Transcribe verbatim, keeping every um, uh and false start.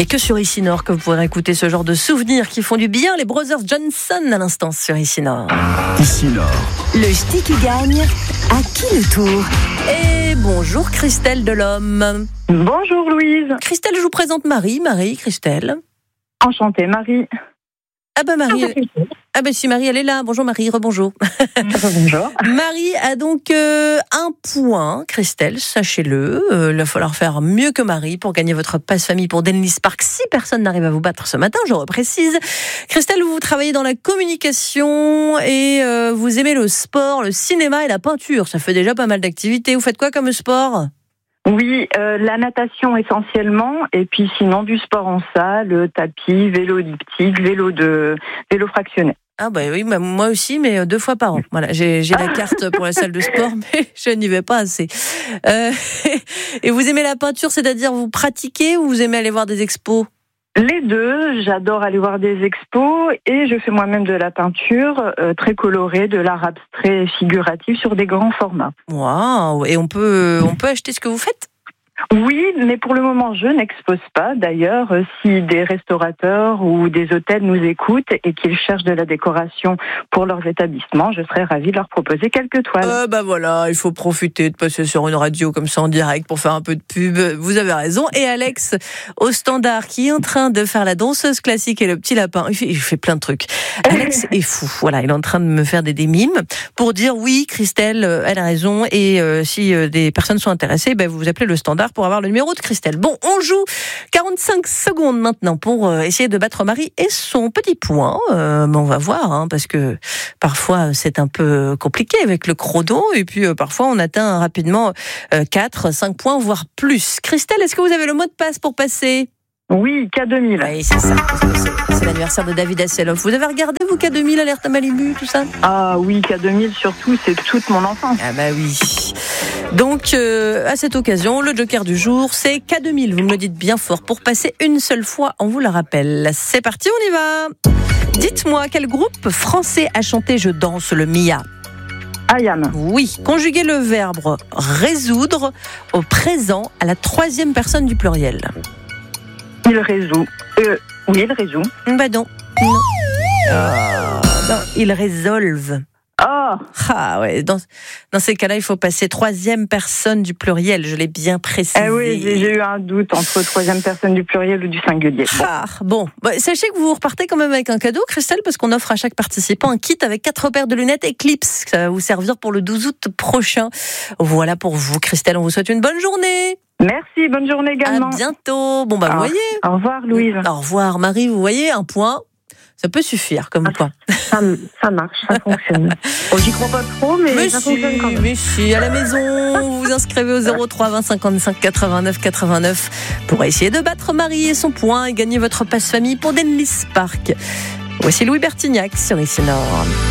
Et que sur Ici Nord que vous pourrez écouter ce genre de souvenirs qui font du bien. Les Brothers Johnson à l'instant sur Ici Nord. Ici Nord. Le ch'ti qui gagne, à qui le tour? Et bonjour Christelle Delhomme. Bonjour Louise. Christelle, je vous présente Marie. Marie, Christelle. Enchantée Marie. Ah ben Marie, elle... ah ben si Marie elle est là. Bonjour Marie, rebonjour. Bonjour. Marie a donc euh, un point, Christelle, sachez-le. Euh, il va falloir faire mieux que Marie pour gagner votre passe-famille pour Denlis Park. Si personne n'arrive à vous battre ce matin, je reprécise. Christelle, vous travaillez dans la communication et euh, vous aimez le sport, le cinéma et la peinture. Ça fait déjà pas mal d'activités. Vous faites quoi comme sport ? Oui, euh, la natation essentiellement, et puis sinon du sport en salle, tapis, vélo elliptique, vélo de vélo fractionné. Ah bah oui, bah moi aussi, mais deux fois par an. Voilà, j'ai, j'ai la carte pour la salle de sport, mais je n'y vais pas assez. Euh, et vous aimez la peinture, c'est-à-dire vous pratiquez ou vous aimez aller voir des expos ? Les deux, j'adore aller voir des expos et je fais moi-même de la peinture euh, très colorée, de l'art abstrait et figuratif sur des grands formats. Waouh ! Et on peut, on peut acheter ce que vous faites ? Oui, mais pour le moment, je n'expose pas. D'ailleurs, si des restaurateurs ou des hôtels nous écoutent et qu'ils cherchent de la décoration pour leurs établissements, je serais ravie de leur proposer quelques toiles. Euh, bah voilà, il faut profiter de passer sur une radio comme ça en direct pour faire un peu de pub. Vous avez raison. Et Alex, au standard, qui est en train de faire la danseuse classique et le petit lapin. Il fait, il fait plein de trucs. Alex est fou. Voilà, il est en train de me faire des, des mimes pour dire oui, Christelle, elle a raison. Et euh, si euh, des personnes sont intéressées, ben, vous vous appelez le standard pour avoir le numéro de Christelle. Bon, on joue quarante-cinq secondes maintenant pour euh, essayer de battre Marie et son petit point. Euh, mais on va voir, hein, parce que parfois c'est un peu compliqué avec le chrono et puis euh, parfois on atteint rapidement euh, quatre, cinq points, voire plus. Christelle, est-ce que vous avez le mot de passe pour passer ? Oui, K deux mille. Oui, c'est ça. Parce que c'est, c'est l'anniversaire de David Hasselhoff. Vous avez regardé, vous, K deux mille, Alerte à Malibu, tout ça ? Ah oui, K deux mille surtout, c'est toute mon enfance. Ah bah oui. Donc, euh, à cette occasion, le joker du jour, c'est K deux mille. Vous me le dites bien fort pour passer une seule fois, on vous le rappelle. C'est parti, on y va. Dites-moi, quel groupe français a chanté « Je danse le Mia » ? Ayam. Oui, conjuguez le verbe « résoudre » au présent à la troisième personne du pluriel. Il résout. Euh, oui, il résout. Bah non. Non. Oh, non, il résolve. Oh. Ah ouais, dans, dans ces cas-là, il faut passer troisième personne du pluriel, je l'ai bien précisé. Eh oui, j'ai eu un doute entre troisième personne du pluriel ou du singulier. Bon, ah, bon. Bah, sachez que vous repartez quand même avec un cadeau, Christelle, parce qu'on offre à chaque participant un kit avec quatre paires de lunettes Eclipse. Ça va vous servir pour le douze août prochain. Voilà pour vous, Christelle, on vous souhaite une bonne journée. Merci, bonne journée également. À bientôt. Bon bah au, vous voyez. Au revoir Louise. Au revoir Marie, vous voyez, un point. Ça peut suffire comme ah, point. Ça, ça marche, ça fonctionne. Bon, j'y crois pas trop, mais, mais ça si, fonctionne quand même. Mais si, à la maison, vous vous inscrivez au zéro trois vingt cinquante-cinq quatre-vingt-neuf quatre-vingt-neuf pour essayer de battre Marie et son point et gagner votre passe-famille pour Denlis Park. Voici Louis Bertignac sur Ici Nord.